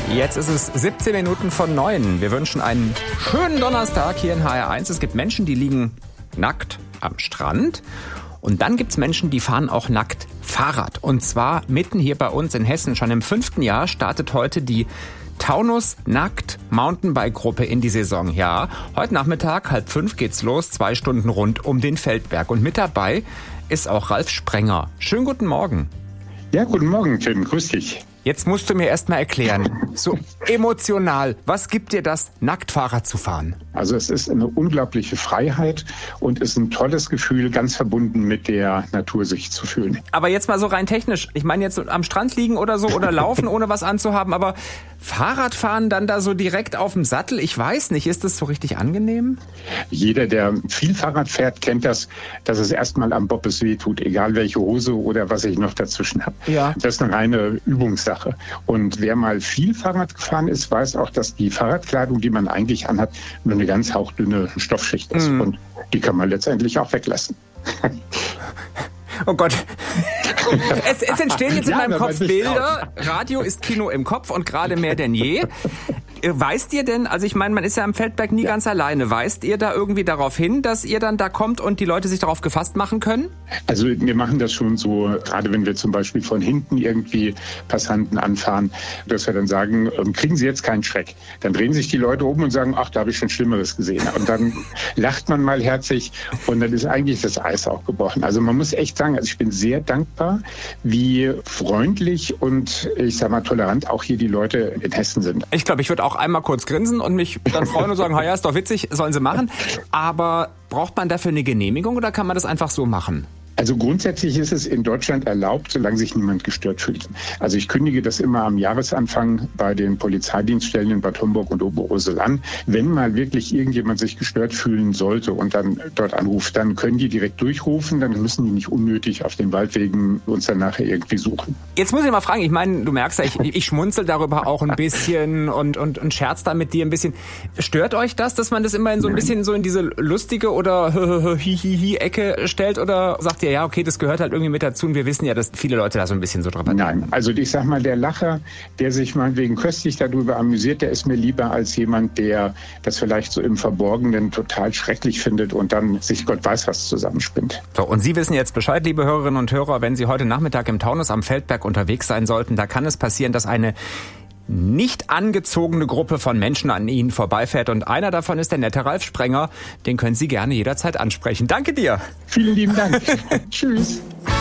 Jetzt ist es 17 Minuten von 9. Wir wünschen einen schönen Donnerstag hier in HR1. Es gibt Menschen, die liegen nackt am Strand. Und dann gibt's Menschen, die fahren auch nackt Fahrrad. Und zwar mitten hier bei uns in Hessen. Schon im 5. Jahr startet heute die Taunus Nackt Mountainbike-Gruppe in die Saison. Ja, heute Nachmittag 4:30 geht's los, 2 Stunden rund um den Feldberg. Und mit dabei ist auch Ralf Sprenger. Schönen guten Morgen. Ja, guten Morgen, Tim. Grüß dich. Jetzt musst du mir erst mal erklären, so emotional, was gibt dir das, nackt Fahrrad zu fahren? Also es ist eine unglaubliche Freiheit und ist ein tolles Gefühl, ganz verbunden mit der Natur sich zu fühlen. Aber jetzt mal so rein technisch, ich meine jetzt am Strand liegen oder so oder laufen, ohne was anzuhaben, aber Fahrradfahren dann da so direkt auf dem Sattel, ich weiß nicht, ist das so richtig angenehm? Jeder, der viel Fahrrad fährt, kennt das, dass es erstmal am Bobbes wehtut, egal welche Hose oder was ich noch dazwischen habe. Ja. Das ist eine reine Übungssache. Und wer mal viel Fahrrad gefahren ist, weiß auch, dass die Fahrradkleidung, die man eigentlich anhat, nur eine ganz hauchdünne Stoffschicht ist. Und die kann man letztendlich auch weglassen. Oh Gott. Es entstehen jetzt in meinem Kopf Bilder. Radio ist Kino im Kopf und gerade mehr denn je. Weist ihr denn, also ich meine, man ist ja am Feldberg nie ganz alleine, weist ihr da irgendwie darauf hin, dass ihr dann da kommt und die Leute sich darauf gefasst machen können? Also wir machen das schon so, gerade wenn wir zum Beispiel von hinten irgendwie Passanten anfahren, dass wir dann sagen, kriegen Sie jetzt keinen Schreck. Dann drehen sich die Leute um und sagen, ach, da habe ich schon Schlimmeres gesehen. Und dann lacht man mal herzig und dann ist eigentlich das Eis auch gebrochen. Also man muss echt sagen, also ich bin sehr dankbar, wie freundlich und ich sag mal tolerant auch hier die Leute in Hessen sind. Ich glaube, ich würde auch einmal kurz grinsen und mich dann freuen und sagen, ja, ist doch witzig, sollen sie machen. Aber braucht man dafür eine Genehmigung oder kann man das einfach so machen? Also grundsätzlich ist es in Deutschland erlaubt, solange sich niemand gestört fühlt. Also ich kündige das immer am Jahresanfang bei den Polizeidienststellen in Bad Homburg und Oberursel an. Wenn mal wirklich irgendjemand sich gestört fühlen sollte und dann dort anruft, dann können die direkt durchrufen, dann müssen die nicht unnötig auf den Waldwegen uns dann nachher irgendwie suchen. Jetzt muss ich mal fragen, ich meine, du merkst ja, ich schmunzel darüber auch ein bisschen und scherz da mit dir ein bisschen. Stört euch das, dass man das immer in so ein bisschen so in diese lustige oder Hihihi-Ecke stellt oder sagt ihr, ja, okay, das gehört halt irgendwie mit dazu und wir wissen ja, dass viele Leute da so ein bisschen so drüber denken. Nein, also ich sag mal, der Lacher, der sich meinetwegen köstlich darüber amüsiert, der ist mir lieber als jemand, der das vielleicht so im Verborgenen total schrecklich findet und dann sich Gott weiß was zusammenspinnt. So, und Sie wissen jetzt Bescheid, liebe Hörerinnen und Hörer, wenn Sie heute Nachmittag im Taunus am Feldberg unterwegs sein sollten, da kann es passieren, dass eine nicht angezogene Gruppe von Menschen an Ihnen vorbeifährt und einer davon ist der nette Ralf Sprenger. Den können Sie gerne jederzeit ansprechen. Danke dir. Vielen lieben Dank. Tschüss.